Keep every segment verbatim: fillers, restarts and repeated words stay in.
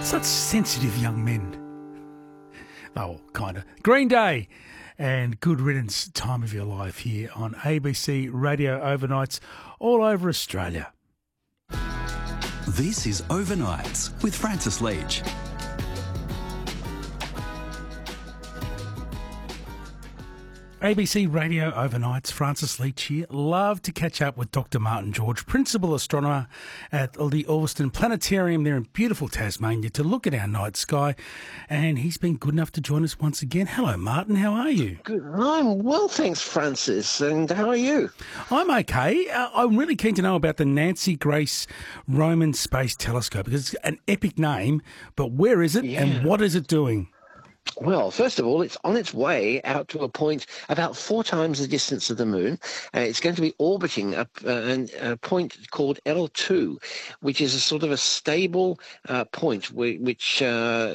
Such sensitive young men. Oh, kind of. Green Day and Good Riddance, Time of Your Life here on A B C Radio Overnights all over Australia. This is Overnights with Francis Leach. A B C Radio Overnights, Francis Leach here. Love to catch up with Doctor Martin George, Principal Astronomer at the Ulverston Planetarium there in beautiful Tasmania, to look at our night sky. And he's been good enough to join us once again. Hello, Martin. How are you? Good. I'm well, thanks, Francis. And how are you? I'm okay. Uh, I'm really keen to know about the Nancy Grace Roman Space Telescope, because it's an epic name, but where is it Yeah. and what is it doing? Well, first of all, it's on its way out to a point about four times the distance of the moon. Uh, it's going to be orbiting a, uh, a point called L two, which is a sort of a stable uh, point wh- which uh,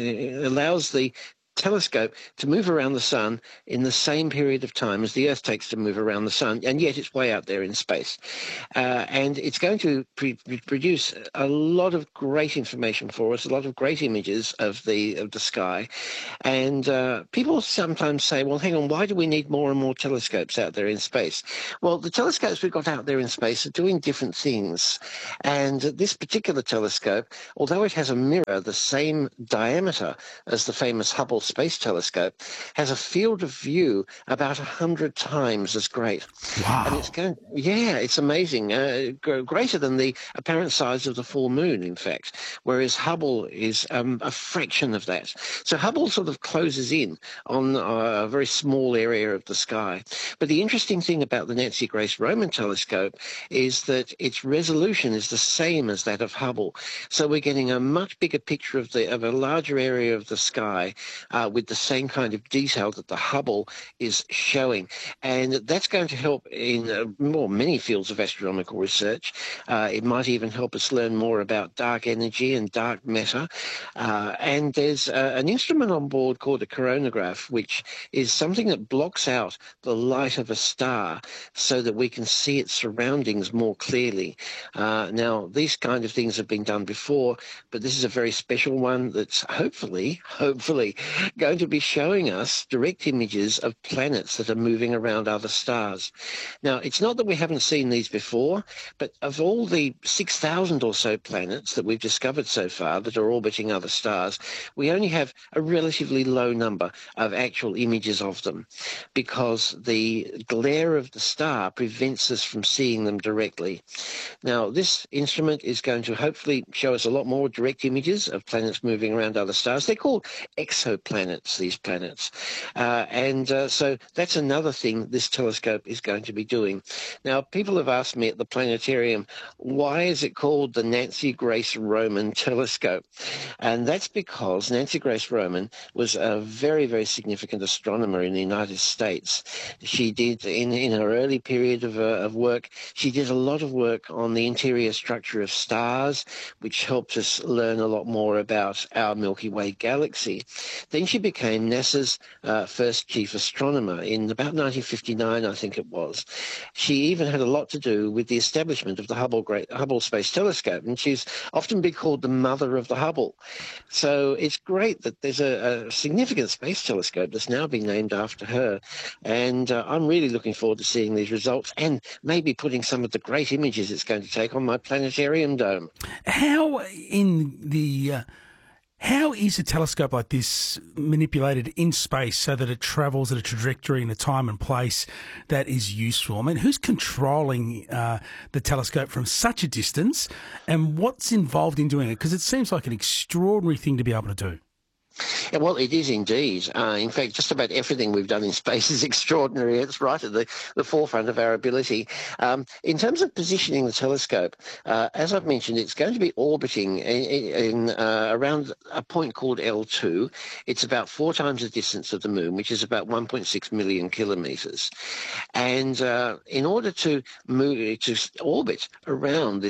allows the telescope to move around the sun in the same period of time as the Earth takes to move around the sun, and yet it's way out there in space. Uh, and it's going to pre- produce a lot of great information for us, a lot of great images of the of the sky. And uh, people sometimes say, well, hang on, why do we need more and more telescopes out there in space? Well, the telescopes we've got out there in space are doing different things. And this particular telescope, although it has a mirror the same diameter as the famous Hubble Space Telescope, has a field of view about a hundred times as great. Wow. And it's going, yeah, it's amazing. Uh, g- greater than the apparent size of the full moon, in fact, whereas Hubble is um, a fraction of that. So Hubble sort of closes in on a very small area of the sky. But the interesting thing about the Nancy Grace Roman Telescope is that its resolution is the same as that of Hubble. So we're getting a much bigger picture of the of a larger area of the sky, Uh, with the same kind of detail that the Hubble is showing. And that's going to help in uh, more many fields of astronomical research. Uh, it might even help us learn more about dark energy and dark matter. Uh, and there's uh, an instrument on board called a coronagraph, which is something that blocks out the light of a star so that we can see its surroundings more clearly. Uh, now, these kind of things have been done before, but this is a very special one that's hopefully, hopefully, going to be showing us direct images of planets that are moving around other stars. Now, it's not that we haven't seen these before, but of all the six thousand or so planets that we've discovered so far that are orbiting other stars, we only have a relatively low number of actual images of them because the glare of the star prevents us from seeing them directly. Now, this instrument is going to hopefully show us a lot more direct images of planets moving around other stars. They're called exoplanets, these planets. Uh, and uh, so that's another thing this telescope is going to be doing. Now, people have asked me at the planetarium, why is it called the Nancy Grace Roman Telescope? And that's because Nancy Grace Roman was a very, very significant astronomer in the United States. She did, in, in her early period of, uh, of work, she did a lot of work on the interior structure of stars, which helped us learn a lot more about our Milky Way galaxy. Then she became NASA's uh, first chief astronomer in about nineteen fifty-nine, I think it was. She even had a lot to do with the establishment of the Hubble, Great, Hubble Space Telescope, and she's often been called the mother of the Hubble. So it's great that there's a, a significant space telescope that's now been named after her. And uh, I'm really looking forward to seeing these results and maybe putting some of the great images it's going to take on my planetarium dome. How in the... Uh... How is a telescope like this manipulated in space so that it travels at a trajectory in a time and place that is useful? I mean, who's controlling uh, the telescope from such a distance, and what's involved in doing it? Because it seems like an extraordinary thing to be able to do. Yeah, well, it is indeed. Uh, in fact, just about everything we've done in space is extraordinary. It's right at the, the forefront of our ability. Um, in terms of positioning the telescope, uh, as I've mentioned, it's going to be orbiting in, in uh, around a point called L two. It's about four times the distance of the moon, which is about one point six million kilometres. And uh, in order to move to orbit around this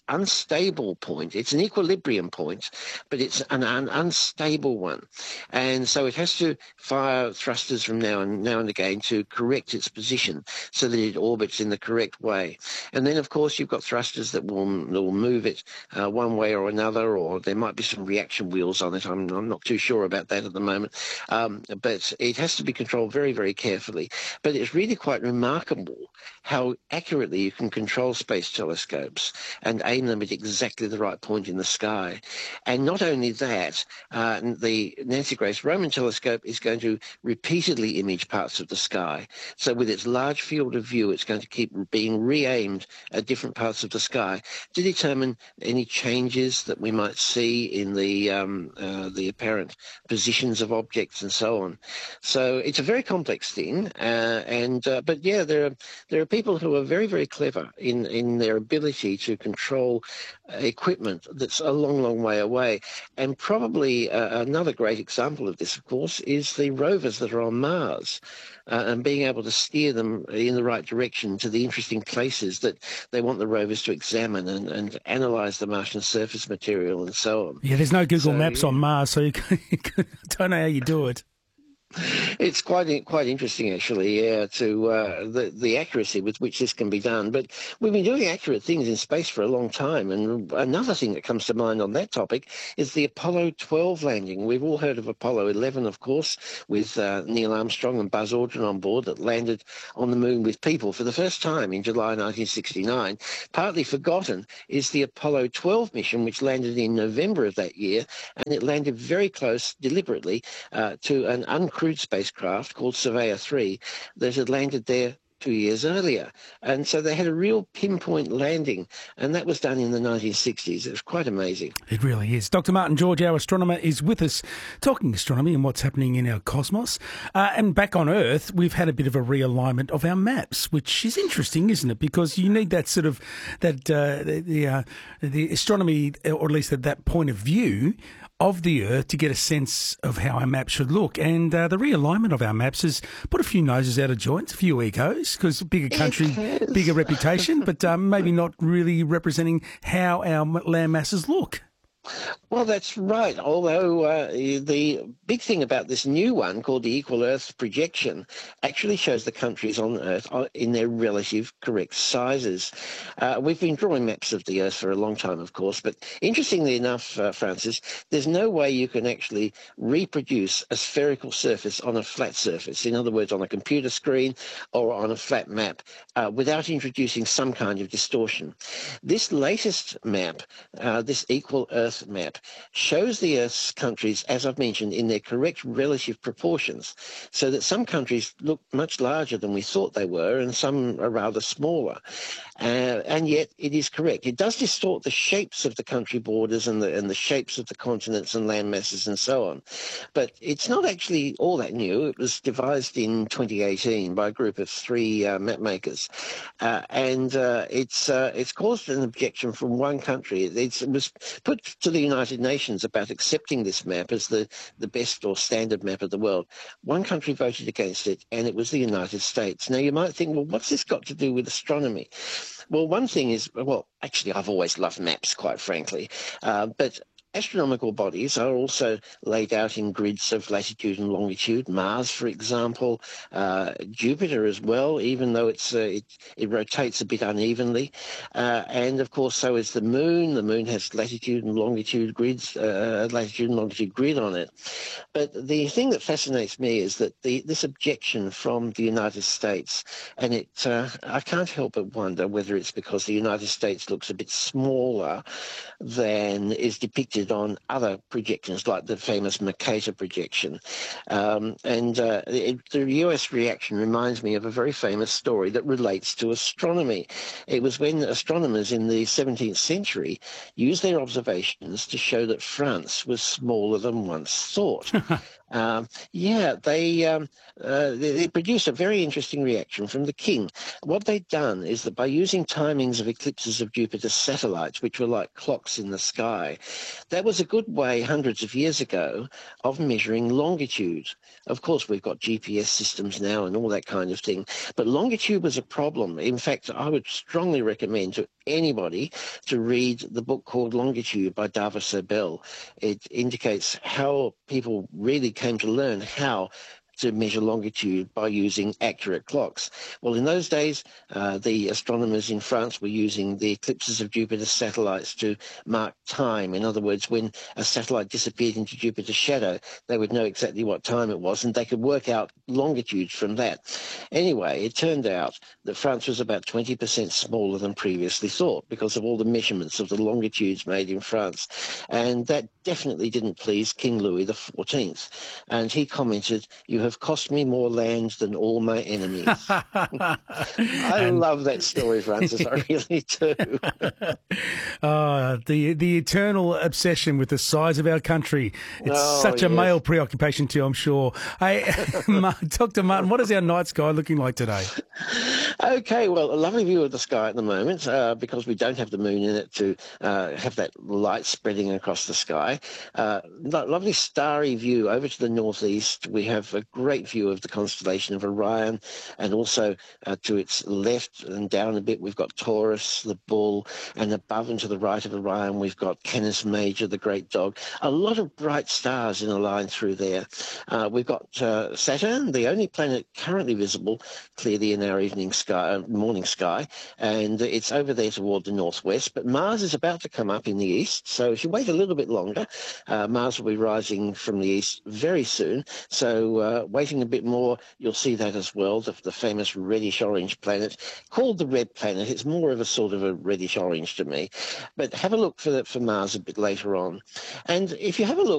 unstable point. It's an equilibrium point, but it's an, an unstable one. And so it has to fire thrusters from now and now and again to correct its position so that it orbits in the correct way. And then, of course, you've got thrusters that will, that will move it uh, one way or another, or there might be some reaction wheels on it. I'm, I'm not too sure about that at the moment. Um, but it has to be controlled very, very carefully. But it's really quite remarkable how accurately you can control space telescopes and aim them at exactly the right point in the sky. And not only that, uh, the Nancy Grace Roman telescope is going to repeatedly image parts of the sky. So with its large field of view, it's going to keep being re-aimed at different parts of the sky to determine any changes that we might see in the um, uh, the apparent positions of objects and so on. So it's a very complex thing, uh, and uh, but yeah, there are there are people who are very, very clever in in their ability to control uh, equipment that's a long, long way away. And probably uh, another great example of this, of course, is the rovers that are on Mars. Uh, and being able to steer them in the right direction to the interesting places that they want the rovers to examine and, and analyse the Martian surface material and so on. Yeah, there's no Google so, Maps yeah. on Mars, so you, can, you can, don't know how you do it. It's quite quite interesting, actually, yeah, to uh, the the accuracy with which this can be done. But we've been doing accurate things in space for a long time. And another thing that comes to mind on that topic is the Apollo twelve landing. We've all heard of Apollo eleven, of course, with uh, Neil Armstrong and Buzz Aldrin on board, that landed on the moon with people for the first time in July nineteen sixty-nine. Partly forgotten is the Apollo twelve mission, which landed in November of that year, and it landed very close, deliberately, uh, to an uncrewed spacecraft called Surveyor three that had landed there two years earlier. And so they had a real pinpoint landing, and that was done in the nineteen sixties. It was quite amazing. It really is. Doctor Martin George, our astronomer, is with us talking astronomy and what's happening in our cosmos. Uh, and back on Earth, we've had a bit of a realignment of our maps, which is interesting, isn't it? Because you need that sort of, that uh, the, the, uh, the astronomy, or at least at that point of view of the Earth, to get a sense of how our map should look. And uh, the realignment of our maps has put a few noses out of joint, a few egos, because bigger country, bigger reputation, but um, maybe not really representing how our land masses look. Well, that's right. Although uh, the big thing about this new one, called the Equal Earth Projection, actually shows the countries on Earth in their relative correct sizes. Uh, we've been drawing maps of the Earth for a long time, of course, but interestingly enough, uh, Francis, there's no way you can actually reproduce a spherical surface on a flat surface, in other words, on a computer screen or on a flat map, uh, without introducing some kind of distortion. This latest map, uh, this Equal Earth map, shows the Earth's countries, as I've mentioned, in their correct relative proportions, so that some countries look much larger than we thought they were, and some are rather smaller. Uh, and yet it is correct. It does distort the shapes of the country borders and the, and the shapes of the continents and land masses and so on. But it's not actually all that new. It was devised in twenty eighteen by a group of three uh, map makers. Uh, and uh, it's uh, it's caused an objection from one country. It's, it was put to the United Nations about accepting this map as the, the best or standard map of the world. One country voted against it, and it was the United States. Now, you might think, well, what's this got to do with astronomy? Well, one thing is, well, actually, I've always loved maps, quite frankly, uh, but astronomical bodies are also laid out in grids of latitude and longitude. Mars, for example, uh, Jupiter as well, even though it's uh, it, it rotates a bit unevenly. Uh, and, of course, so is the Moon. The Moon has latitude and longitude grids, uh, latitude and longitude grid on it. But the thing that fascinates me is that the, this objection from the United States, and it uh, I can't help but wonder whether it's because the United States looks a bit smaller than is depicted on other projections, like the famous Mercator projection. Um, and uh, it, the U S reaction reminds me of a very famous story that relates to astronomy. It was when astronomers in the seventeenth century used their observations to show that France was smaller than once thought. Um, yeah, they, um, uh, they they produced a very interesting reaction from the king. What they'd done is that by using timings of eclipses of Jupiter's satellites, which were like clocks in the sky, That was a good way hundreds of years ago of measuring longitude. Of course, we've got G P S systems now and all that kind of thing, but longitude was a problem. In fact, I would strongly recommend to anybody to read the book called Longitude by David Sobel. It indicates how people really came to learn how to measure longitude by using accurate clocks. Well, in those days, uh, the astronomers in France were using the eclipses of Jupiter's satellites to mark time. In other words, when a satellite disappeared into Jupiter's shadow, they would know exactly what time it was, and they could work out longitudes from that. Anyway, it turned out that France was about twenty percent smaller than previously thought because of all the measurements of the longitudes made in France. And that definitely didn't please King Louis the fourteenth. And he commented, "You have cost me more land than all my enemies." I And- love that story, Francis. I really do. Uh, the the eternal obsession with the size of our country. It's Oh, such a yes. male preoccupation too, I'm sure. Hey, Ma- Doctor Martin, what is our night sky looking like today? Okay, well, a lovely view of the sky at the moment uh, because we don't have the moon in it to uh, have that light spreading across the sky. Uh, lo- lovely starry view over to the northeast. We have a great view of the constellation of Orion, and also uh, to its left and down a bit, we've got Taurus, the bull, and above and to the right of Orion, we've got Canis Major, the great dog. A lot of bright stars in a line through there. Uh, we've got uh, Saturn, the only planet currently visible clearly in our evening sky, uh, morning sky, and it's over there toward the northwest. But Mars is about to come up in the east, so if you wait a little bit longer, uh, Mars will be rising from the east very soon. So uh, waiting a bit more, you'll see that as well, the, the famous reddish-orange planet, called the red planet. It's more of a sort of a reddish-orange to me. But have a look for, the, for Mars a bit later on. And if you have a look